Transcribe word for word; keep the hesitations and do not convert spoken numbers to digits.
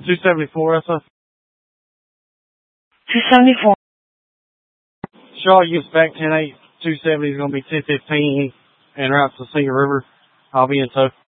two seventy-four, that's a... two seventy-four. Charlotte gets back ten eight. two seventy is going to be ten fifteen and routes to Singing River. I'll be in tow.